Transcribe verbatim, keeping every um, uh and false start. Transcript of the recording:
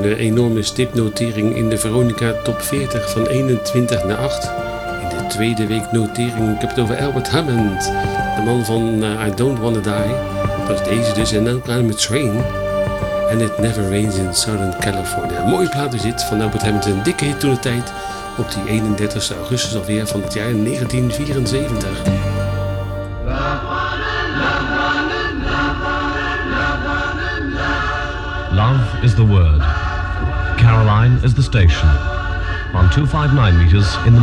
een uh, enorme stipnotering in de Veronica Top veertig van eenentwintig naar acht. In de tweede week notering, ik heb het over Albert Hammond, de man van uh, I Don't Wanna Die. Dat is deze dus, en dan klaar met Train. And It Never Rains in Southern California. Een mooie plaat is dit van Albert Hammond, een dikke hit toen de tijd. Op die eenendertigste augustus alweer van het jaar negentien vierenzeventig. Love is the word. Caroline is the station. On two fifty-nine meters in the